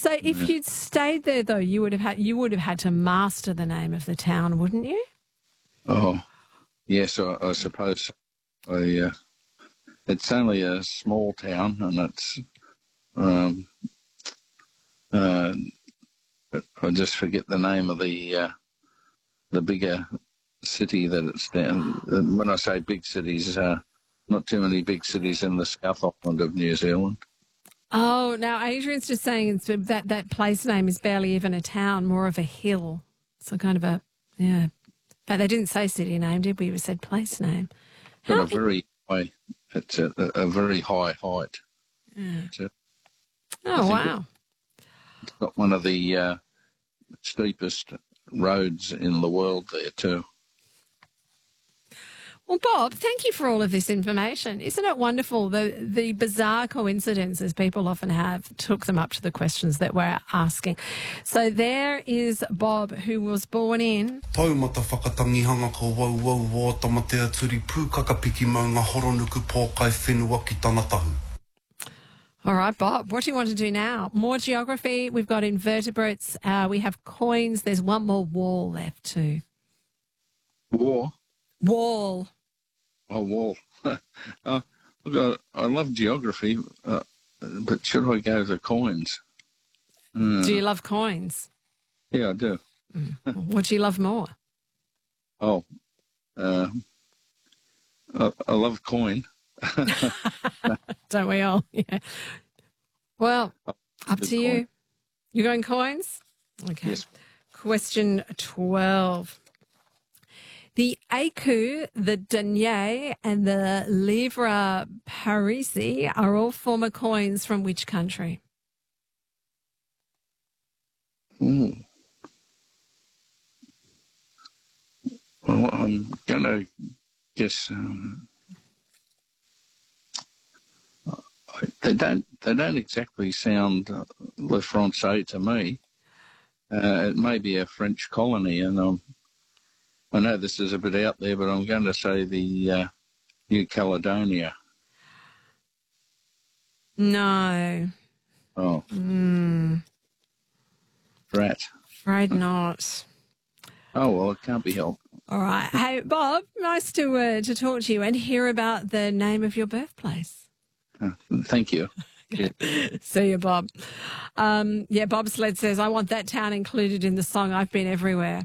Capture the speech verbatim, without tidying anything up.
So if Yeah. you'd stayed there, though, you would have had you would have had to master the name of the town, wouldn't you? Oh, yes, I, I suppose. I, uh, it's only a small town, and it's. Um, uh, I just forget the name of the uh, the bigger city that it's down. When I say big cities, uh, not too many big cities in the South Island of New Zealand. Oh, now Adrian's just saying it's, that that place name is barely even a town, more of a hill. So kind of a, yeah. But they didn't say city name, did we? We said place name. Got How a very high. It's a, a very high height. Yeah. It's a, Oh, wow. It's got one of the uh, steepest roads in the world there too. Well, Bob, thank you for all of this information. Isn't it wonderful? The the bizarre coincidences people often have took them up to the questions that we're asking. So there is Bob, who was born in... Taumata whakatangihanga ko wau wau wā tamatea turi pūkaka piki maunga horonuku pōkai whenua ki tāna tahu. All right, Bob, what do you want to do now? More geography. We've got invertebrates. Uh, we have coins. There's one more wall left too. War? Wall. Oh, wall. uh, look, I, I love geography, uh, but should I go to coins? Uh, Do you love coins? Yeah, I do. What do you love more? Oh, uh, I, I love coin. Don't we all? Yeah. Well, up Good to you. coin. You going coins? Okay. Yes. Question twelve. The écu, the denier, and the livre parisis are all former coins from which country? Ooh. Well, I'm going to guess um, I- they don't they don't exactly sound uh, Le Francais to me. Uh, it may be a French colony, and I'm, I know this is a bit out there, but I'm going to say the uh, New Caledonia. No. Oh, Mm, rat. afraid not. Oh, well, it can't be helped. All right. Hey, Bob, nice to uh, to talk to you and hear about the name of your birthplace. Uh, thank you. Yeah. See you, Bob. Um, yeah, Bob Sled says, I want that town included in the song I've Been Everywhere.